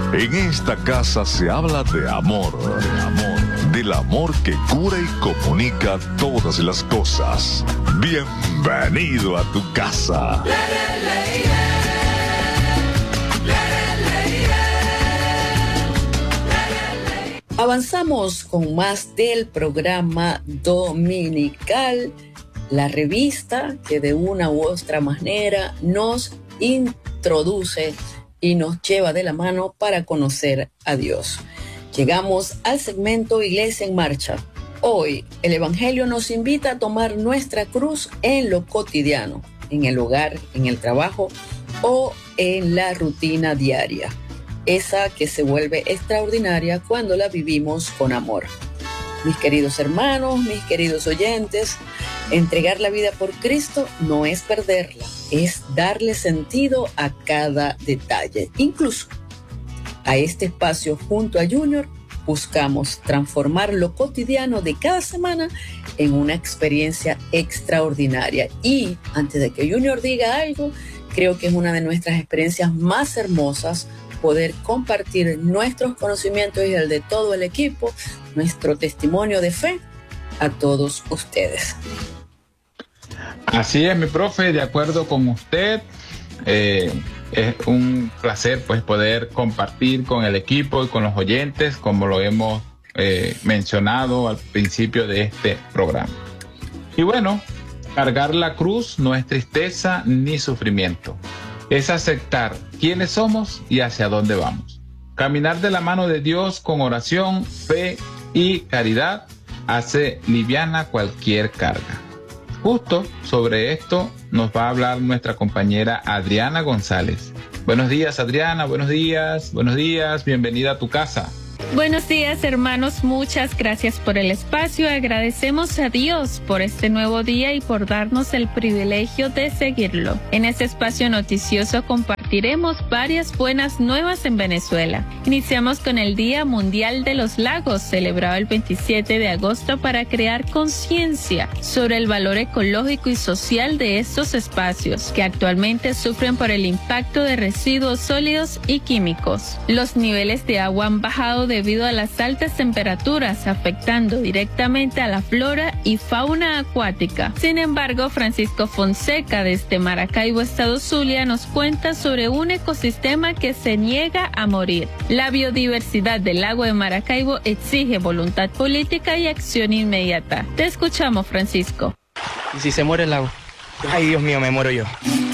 En esta casa se habla de amor, del amor que cura y comunica todas las cosas. Bienvenido a tu casa. Avanzamos con más del programa dominical, la revista que de una u otra manera nos introduce y nos lleva de la mano para conocer a Dios. Llegamos al segmento Iglesia en Marcha. Hoy el Evangelio nos invita a tomar nuestra cruz en lo cotidiano, en el hogar, en el trabajo o en la rutina diaria. Esa que se vuelve extraordinaria cuando la vivimos con amor. Mis queridos hermanos, mis queridos oyentes, entregar la vida por Cristo no es perderla, es darle sentido a cada detalle. Incluso a este espacio junto a Junior buscamos transformar lo cotidiano de cada semana en una experiencia extraordinaria. Y antes de que Junior diga algo, creo que es una de nuestras experiencias más hermosas poder compartir nuestros conocimientos y el de todo el equipo, nuestro testimonio de fe a todos ustedes. Así es, mi profe, de acuerdo con usted. Es un placer pues poder compartir con el equipo y con los oyentes, como lo hemos mencionado al principio de este programa. Y bueno, cargar la cruz no es tristeza ni sufrimiento. Es aceptar quiénes somos y hacia dónde vamos. Caminar de la mano de Dios con oración, fe y caridad hace liviana cualquier carga. Justo sobre esto nos va a hablar nuestra compañera Adriana González. Buenos días, Adriana, buenos días, bienvenida a tu casa. Buenos días, hermanos, muchas gracias por el espacio. Agradecemos a Dios por este nuevo día y por darnos el privilegio de seguirlo. En este espacio noticioso compartiremos varias buenas nuevas en Venezuela. Iniciamos con el Día Mundial de los Lagos, celebrado el 27 de agosto para crear conciencia sobre el valor ecológico y social de estos espacios, que actualmente sufren por el impacto de residuos sólidos y químicos. Los niveles de agua han bajado debido a las altas temperaturas, afectando directamente a la flora y fauna acuática. Sin embargo, Francisco Fonseca, desde Maracaibo, Estado Zulia, nos cuenta sobre un ecosistema que se niega a morir. La biodiversidad del lago de Maracaibo exige voluntad política y acción inmediata. Te escuchamos, Francisco. ¿Y si se muere el lago? Ay, Dios mío, me muero yo.